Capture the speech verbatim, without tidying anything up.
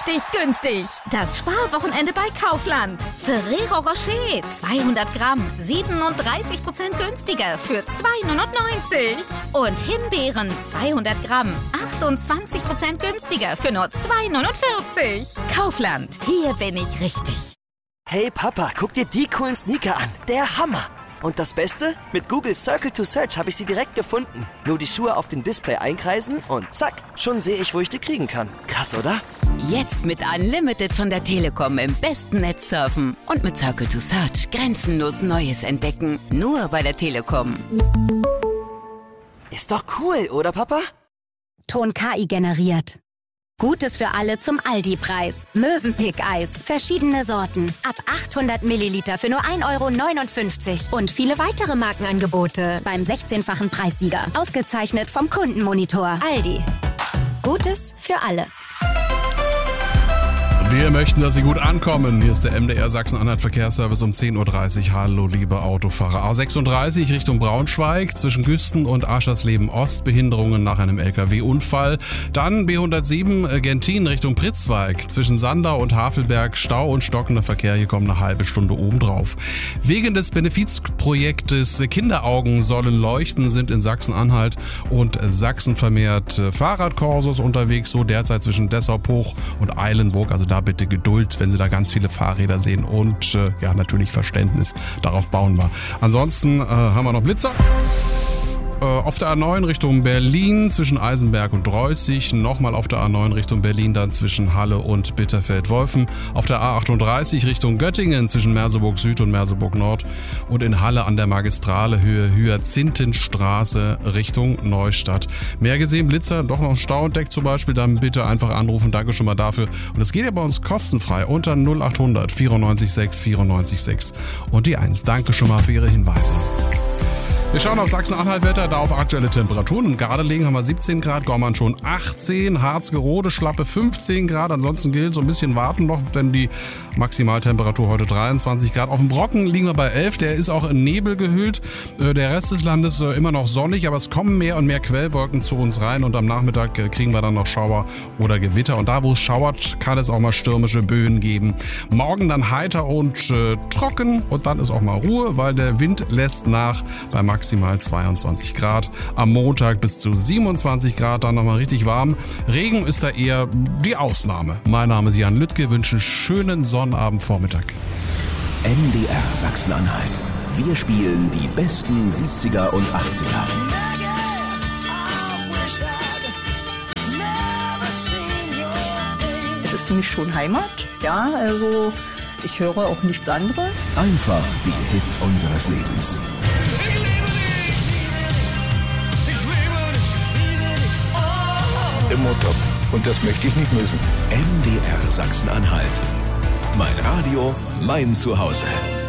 richtig günstig. Das Sparwochenende bei Kaufland. Ferrero Rocher zweihundert Gramm, siebenunddreißig Prozent günstiger für zwei neunundneunzig. Und Himbeeren zweihundert Gramm, achtundzwanzig Prozent günstiger für nur zwei neunundvierzig. Kaufland, hier bin ich richtig. Hey Papa, guck dir die coolen Sneaker an. Der Hammer. Und das Beste? Mit Google Circle to Search habe ich sie direkt gefunden. Nur die Schuhe auf dem Display einkreisen und zack, schon sehe ich, wo ich die kriegen kann. Krass, oder? Jetzt mit Unlimited von der Telekom im besten Netz surfen. Und mit Circle to Search grenzenlos Neues entdecken. Nur bei der Telekom. Ist doch cool, oder Papa? Ton K I generiert. Gutes für alle zum Aldi-Preis. Mövenpick-Eis. Verschiedene Sorten. Ab achthundert Milliliter für nur ein Euro neunundfünfzig. Und viele weitere Markenangebote beim sechzehnfachen Preissieger. Ausgezeichnet vom Kundenmonitor. Aldi. Gutes für alle. Wir möchten, dass Sie gut ankommen. Hier ist der M D R Sachsen-Anhalt Verkehrsservice um zehn Uhr dreißig. Hallo, liebe Autofahrer. A sechsunddreißig Richtung Braunschweig, zwischen Güsten und Aschersleben Ost, Behinderungen nach einem L K W-Unfall. Dann B hundertsieben Gentin Richtung Pritzwalk, zwischen Sandau und Havelberg, Stau und stockender Verkehr. Hier kommt eine halbe Stunde obendrauf. Wegen des Benefizprojektes Kinderaugen sollen leuchten, sind in Sachsen-Anhalt und Sachsen vermehrt Fahrradkorsos unterwegs, so derzeit zwischen Dessau-Hoch und Eilenburg. Also da bitte Geduld, wenn Sie da ganz viele Fahrräder sehen und äh, ja, natürlich Verständnis. Darauf bauen wir. Ansonsten äh, haben wir noch Blitzer. Äh, auf der A neun Richtung Berlin zwischen Eisenberg und Dreußig. Nochmal auf der A neun Richtung Berlin, dann zwischen Halle und Bitterfeld-Wolfen. Auf der A achtunddreißig Richtung Göttingen zwischen Merseburg Süd und Merseburg Nord. Und in Halle an der Magistrale Höhe Hyazinthenstraße Richtung Neustadt. Mehr gesehen, Blitzer, doch noch ein Stau entdeckt zum Beispiel, dann bitte einfach anrufen. Danke schon mal dafür. Und es geht ja bei uns kostenfrei unter null achthundert vierundneunzig sechs vierundneunzig sechs und die eins. Danke schon mal für Ihre Hinweise. Wir schauen auf Sachsen-Anhalt-Wetter, da auf aktuelle Temperaturen. In Gardelegen haben wir siebzehn Grad, Gormann schon achtzehn, Harzgerode, Schlappe fünfzehn Grad. Ansonsten gilt so ein bisschen warten noch, denn die Maximaltemperatur heute dreiundzwanzig Grad. Auf dem Brocken liegen wir bei elf, der ist auch in Nebel gehüllt. Der Rest des Landes immer noch sonnig, aber es kommen mehr und mehr Quellwolken zu uns rein und am Nachmittag kriegen wir dann noch Schauer oder Gewitter. Und da, wo es schauert, kann es auch mal stürmische Böen geben. Morgen dann heiter und äh, trocken und dann ist auch mal Ruhe, weil der Wind lässt nach bei Maximal maximal zweiundzwanzig Grad. Am Montag bis zu siebenundzwanzig Grad, dann nochmal richtig warm. Regen ist da eher die Ausnahme. Mein Name ist Jan Lüttke, wünsche einen schönen Sonnabendvormittag. M D R Sachsen-Anhalt. Wir spielen die besten siebziger und achtziger. Das ist für mich schon Heimat. Ja, also ich höre auch nichts anderes. Einfach die Hits unseres Lebens. Immer top. Und das möchte ich nicht missen. M D R Sachsen-Anhalt. Mein Radio, mein Zuhause.